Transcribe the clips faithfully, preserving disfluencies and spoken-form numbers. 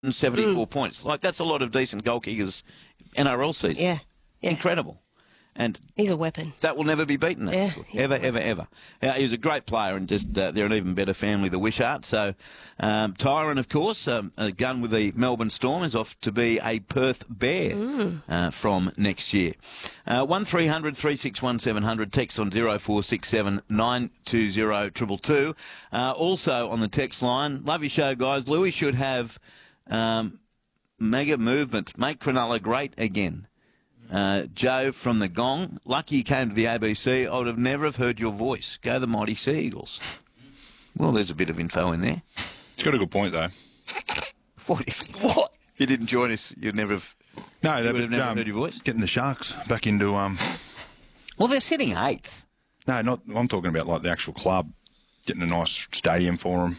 seventy-four Mm. points. Like, that's a lot of decent goal kickers N R L season. Yeah. yeah. Incredible. And He's a weapon. that will never be beaten. That Yeah, record. he's Ever, a ever, ever. Yeah, he was a great player, and just uh, they're an even better family, the Wishart. So, um, Tyron, of course, um, a gun with the Melbourne Storm, is off to be a Perth Bear Mm. uh, from next year. Uh, one three hundred three six one seven hundred, text on zero four six seven nine two zero two two two. Uh, also on the text line, love your show, guys. Louis should have um, mega movement. Make Cronulla great again. Uh, Joe from the Gong. Lucky you came to the A B C. I would have never have heard your voice. Go the mighty Sea Eagles. Well, there's a bit of info in there. He's got a good point, though. What if, what? If you didn't join us, you'd never have, No, you that would have never um, heard your voice. getting the Sharks back into... um. Well, they're sitting eighth. No, not. I'm talking about like the actual club, getting a nice stadium for them.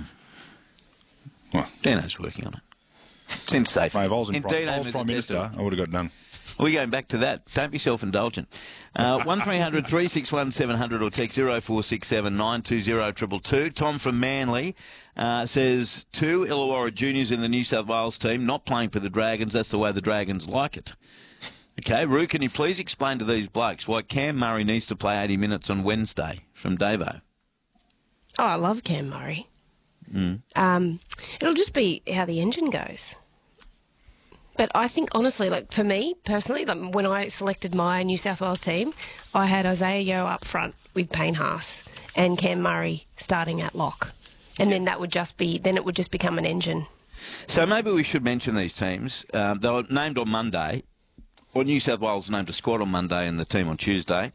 Well, Dino's working on it. It's in safe. mate, if I was, in In Prime, if I Dino was was Prime a Minister, testament. I would have got it done. We're going back to that. Don't be self-indulgent. Uh, one three hundred three six one seven hundred or text zero four six seven nine two zero two two two. Tom from Manly uh, says, two Illawarra juniors in the New South Wales team not playing for the Dragons. That's the way the Dragons like it. Okay, Roo, can you please explain to these blokes why Cam Murray needs to play eighty minutes on Wednesday? From Davo. Oh, I love Cam Murray. Mm. Um, it'll just be how the engine goes. But I think, honestly, like for me personally, like when I selected my New South Wales team, I had Isaiah Yeo up front with Payne Haas and Cam Murray starting at lock, and then that would just be then it would just become an engine. So maybe we should mention these teams. Um, they were named on Monday, or New South Wales named a squad on Monday and the team on Tuesday.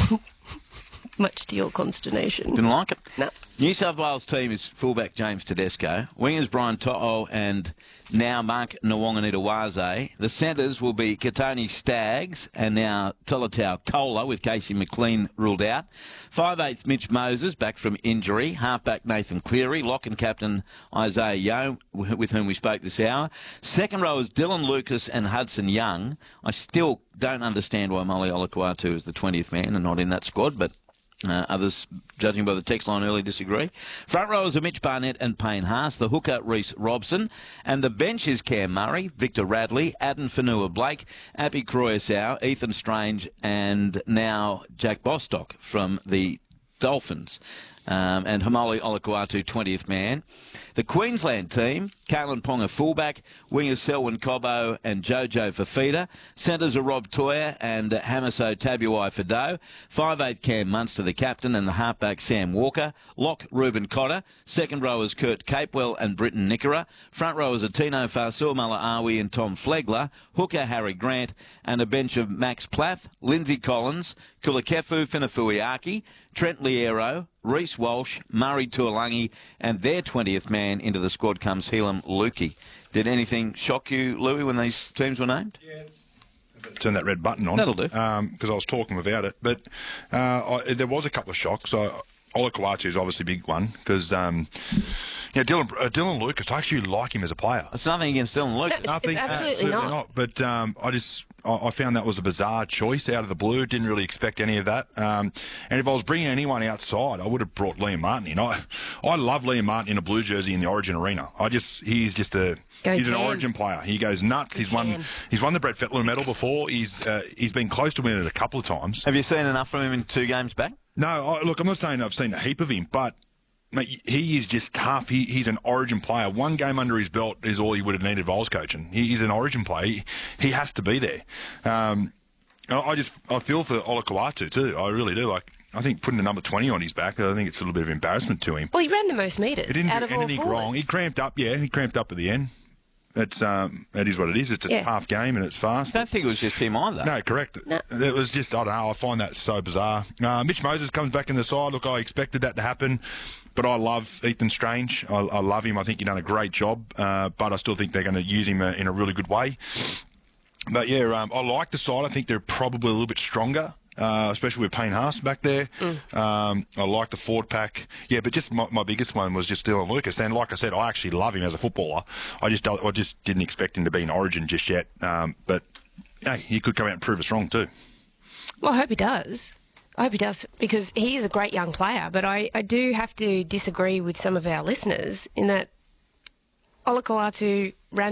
Much to your consternation. Didn't like it? No. New South Wales team is fullback James Tedesco, wingers Brian To'o and now Mark Nwanganitawaze. The centres will be Katoni Staggs and now Tolatau Kola with Casey McLean ruled out. five eighth Mitch Moses back from injury. Halfback Nathan Cleary. Lock and captain Isaiah Yeo, with whom we spoke this hour. Second row is Dylan Lucas and Hudson Young. I still don't understand why Molly Olakuatu is the twentieth man and not in that squad, but Uh, others, judging by the text line early, disagree. Front rowers are Mitch Barnett and Payne Haas. The hooker, Reece Robson. And the bench is Cam Murray, Victor Radley, Aden Fanua-Blake, Appy Croyasau, Ethan Strange, and now Jack Bostock from the Dolphins. Um, and Hamoli Olakuatu, twentieth man. The Queensland team, Kalen Ponga fullback, wingers Selwyn Cobbo and Jojo Fafita. Centres are Rob Toya and uh, Hamiso Tabuai Fado. five eighth Cam Munster, the captain, and the halfback Sam Walker. Lock Reuben Cotter. Second rowers Kurt Capewell and Britton Nickera. Front rowers are Tino Farsua Malaawi and Tom Flegler. Hooker Harry Grant. And a bench of Max Plath, Lindsay Collins, Kulakefu Finafuiaki, Trent Liero, Reece Walsh, Murray Tuolangi, and their twentieth man into the squad comes Helam Lukey. Did anything shock you, Louis, when these teams were named? Yeah. Turn that red button on. That'll do. Because um, I was talking without it. But uh, I, there was a couple of shocks. I, Olakuatu is obviously a big one because, um, yeah, Dylan, uh, Dylan Lucas, I actually like him as a player. It's nothing against Dylan Lucas. No, it's- it's absolutely not. But um, I just I, I found that was a bizarre choice out of the blue. Didn't really expect any of that. Um, and if I was bringing anyone outside, I would have brought Liam Martin in. I I love Liam Martin in a blue jersey in the Origin arena. I just he's just a Go he's an Cam. Origin player. He goes nuts. Go he's won Cam. he's won the Brett Fettler medal before. He's uh, he's been close to winning it a couple of times. Have you seen enough from him in two games back? No, I, look, I'm not saying I've seen a heap of him, but mate, he is just tough. He, he's an Origin player. One game under his belt is all he would have needed if I was coaching. He, he's an Origin player. He, he has to be there. Um, I I just I feel for Olakuatu too. I really do. Like I think putting the number twenty on his back, I think it's a little bit of embarrassment to him. Well, he ran the most metres He didn't out do of all anything forwards. wrong. He cramped up. Yeah, he cramped up at the end. That's um, that is what it is. It's a Yeah. half game and it's fast. I don't think it was just him either. No, correct. No. It was just, I don't know, I find that so bizarre. Uh, Mitch Moses comes back in the side. Look, I expected that to happen, but I love Ethan Strange. I, I love him. I think he's done a great job, uh, but I still think they're going to use him uh, in a really good way. But, yeah, um, I like the side. I think they're probably a little bit stronger. Uh, especially with Payne Haas back there. Mm. Um, I like the forward pack. Yeah, but just my, my biggest one was just Dylan Lucas. And like I said, I actually love him as a footballer. I just I just didn't expect him to be in Origin just yet. Um, but, hey, he could come out and prove us wrong too. Well, I hope he does. I hope he does because he is a great young player. But I, I do have to disagree with some of our listeners in that Olakuatu